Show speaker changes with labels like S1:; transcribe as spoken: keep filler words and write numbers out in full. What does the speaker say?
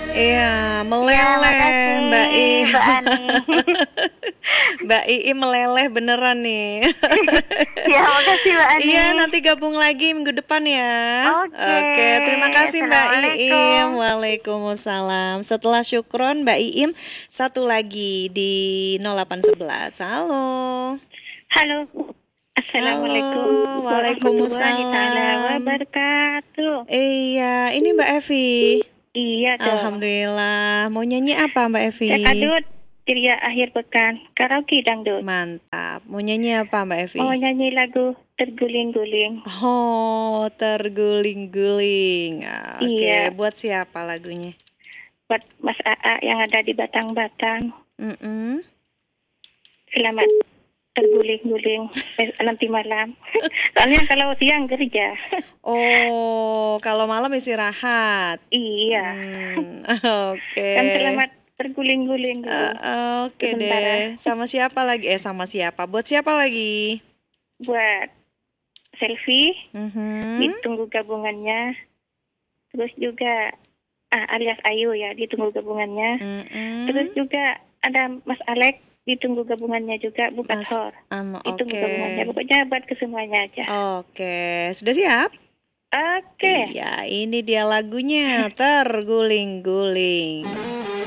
S1: Iya,
S2: Iya,
S1: meleleh
S2: makasih
S1: Mbak I.
S2: Mbak Ani.
S1: Mbak Ii meleleh beneran nih.
S2: Ya, makasih Mbak Ani.
S1: Iya, nanti gabung lagi minggu depan ya.
S2: Oke,
S1: Oke, terima kasih Mbak Iim.
S2: Assalamualaikum.
S1: Waalaikumsalam. Setelah syukron Mbak Iim, satu lagi di nol delapan satu satu. Halo.
S2: Halo.
S1: Halo,
S2: Assalamualaikum warahmatullahi taala
S1: waalaikumsalam.
S2: wabarakatuh.
S1: Iya, ini Mbak Evi.
S2: Iya dong.
S1: Alhamdulillah. Mau nyanyi apa Mbak Evi?
S2: Cekadut, ceria akhir pekan, karaoke dangdut.
S1: Mantap. Mau nyanyi apa Mbak Evi?
S2: Mau nyanyi lagu terguling-guling.
S1: Oh, terguling-guling. Ah, Oke,
S2: Iya,
S1: buat siapa lagunya?
S2: buat Mas A A yang ada di Batang-Batang.
S1: Mm-mm.
S2: Selamat terguling-guling eh, nanti malam. Soalnya kalau siang kerja.
S1: Oh, kalau malam istirahat.
S2: Iya.
S1: Hmm, oke.
S2: Kan selamat terguling-guling dulu
S1: Eh, oke
S2: sementara
S1: deh. Sama siapa lagi? Eh, sama siapa? Buat siapa lagi?
S2: buat selfie.
S1: Mhm.
S2: Ditunggu gabungannya. Terus juga ah, alias Ayu ya, ditunggu gabungannya.
S1: Mm-mm.
S2: Terus juga ada Mas Alek, ditunggu gabungannya juga. Bukan
S1: Mas,
S2: Thor,
S1: um,
S2: ditunggu
S1: oke.
S2: gabungannya. Pokoknya buat kesemuanya aja.
S1: Oke, sudah siap?
S2: Oke.
S1: Iya, ini dia lagunya, Terguling-guling.